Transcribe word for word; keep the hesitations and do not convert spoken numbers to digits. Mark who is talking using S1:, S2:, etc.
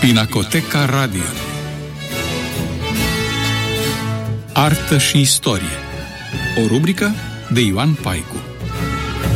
S1: Pinacoteca Radio. Artă și istorie. O rubrică de Ioan Paicu.